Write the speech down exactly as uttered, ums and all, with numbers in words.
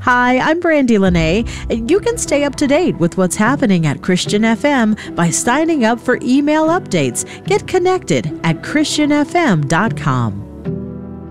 Hi, I'm Brandy Lene, and you can stay up to date with what's happening at Christian F M by signing up for email updates. Get connected at christian f m dot com.